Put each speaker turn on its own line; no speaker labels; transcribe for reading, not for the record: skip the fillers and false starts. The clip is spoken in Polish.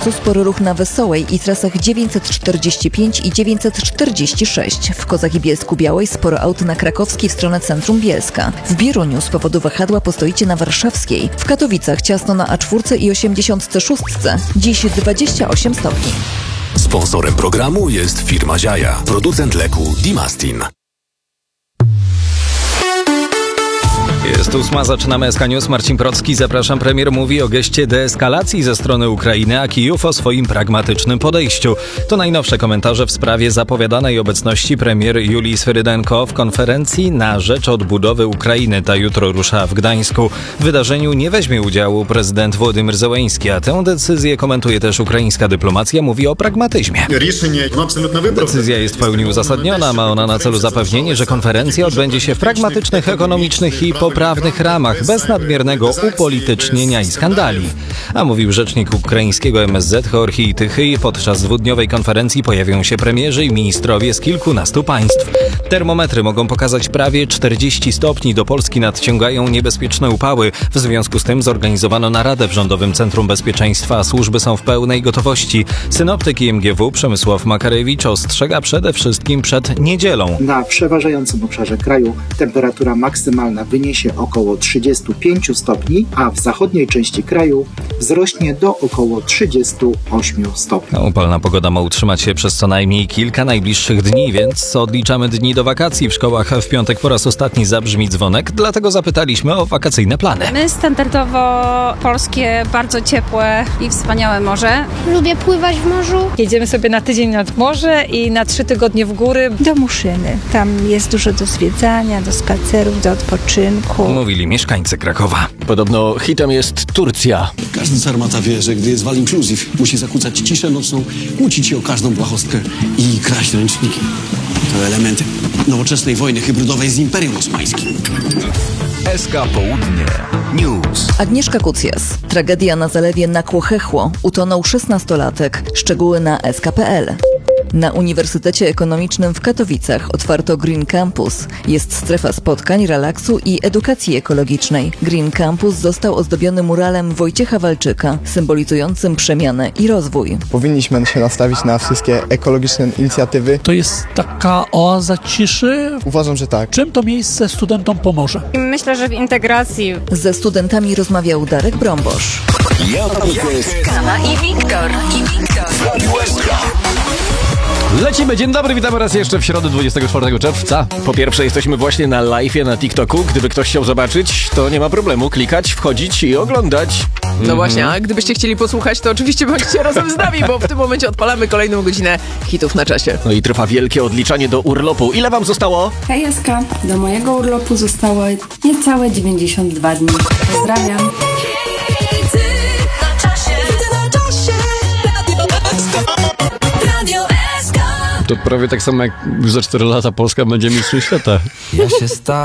czasu spory ruch na Wesołej i trasach 945 i 946. W Kozach i Bielsku-Białej sporo aut na Krakowskiej w stronę centrum Bielska. W Bieruniu z powodu wahadła postoicie na Warszawskiej. W Katowicach ciasno na A4 i 86. Dziś 28 stopni.
Sponsorem programu jest firma Ziaja, producent leku Dimastin.
Jest 8, zaczynamy SK News. Marcin Procki, zapraszam. Premier mówi o geście deeskalacji ze strony Ukrainy, a Kijów o swoim pragmatycznym podejściu. To najnowsze komentarze w sprawie zapowiadanej obecności premier Julii Swyrydenko w konferencji na rzecz odbudowy Ukrainy. Ta jutro rusza w Gdańsku. W wydarzeniu nie weźmie udziału prezydent Władimir Zełenski, a tę decyzję komentuje też ukraińska dyplomacja. Mówi o pragmatyzmie. Decyzja jest w pełni uzasadniona. Ma ona na celu zapewnienie, że konferencja odbędzie się w pragmatycznych, ekonomicznych i poprawnych ramach, bez nadmiernego upolitycznienia i skandali. A mówił rzecznik ukraińskiego MSZ Georgij Tychyj. Podczas dwudniowej konferencji pojawią się premierzy i ministrowie z kilkunastu państw. Termometry mogą pokazać prawie 40 stopni. Do Polski nadciągają niebezpieczne upały. W związku z tym zorganizowano naradę w Rządowym Centrum Bezpieczeństwa, a służby są w pełnej gotowości. Synoptyk IMGW Przemysław Makarewicz ostrzega przede wszystkim przed niedzielą.
Na przeważającym obszarze kraju temperatura maksymalna wyniesie około 35 stopni, a w zachodniej części kraju wzrośnie do około 38 stopni.
Upalna pogoda ma utrzymać się przez co najmniej kilka najbliższych dni, więc odliczamy dni do wakacji. W szkołach w piątek po raz ostatni zabrzmi dzwonek, dlatego zapytaliśmy o wakacyjne plany.
My standardowo polskie, bardzo ciepłe i wspaniałe morze.
Lubię pływać w morzu.
Jedziemy sobie na tydzień nad morze i na 3 tygodnie w góry.
Do Muszyny. Tam jest dużo do zwiedzania, do spacerów, do odpoczynku.
Mówili mieszkańcy Krakowa.
Podobno hitem jest Turcja.
Każdy sarmata wie, że gdy jest all inclusive, musi zakłócać ciszę nocną, kłócić się o każdą błahostkę i kraść ręczniki. To elementy nowoczesnej wojny hybrydowej z Imperium Osmańskim.
SK Południe News.
Agnieszka Kucjas. Tragedia na zalewie Nakło-Chechło. Utonął 16-latek. Szczegóły na sk.pl. Na Uniwersytecie Ekonomicznym w Katowicach otwarto Green Campus. Jest strefa spotkań, relaksu i edukacji ekologicznej. Green Campus został ozdobiony muralem Wojciecha Walczyka, symbolizującym przemianę i rozwój.
Powinniśmy się nastawić na wszystkie ekologiczne inicjatywy.
To jest taka oaza ciszy?
Uważam, że tak.
Czym to miejsce studentom pomoże?
Myślę, że w integracji.
Ze studentami rozmawiał Darek Brąbosz.
Kama
i Wiktor.
Lecimy, dzień dobry, witamy raz jeszcze w środę 24 czerwca. Po pierwsze jesteśmy właśnie na live'ie na TikToku. Gdyby ktoś chciał zobaczyć, to nie ma problemu. Klikać, wchodzić i oglądać.
No właśnie, a gdybyście chcieli posłuchać, to oczywiście bądźcie razem z nami, bo w tym momencie odpalamy kolejną godzinę hitów na czasie.
No i trwa wielkie odliczanie do urlopu. Ile wam zostało?
Hej SK, do mojego urlopu zostało niecałe 92 dni. Pozdrawiam.
To prawie tak samo jak za 4 lata Polska będzie mistrzem świata.
Ja się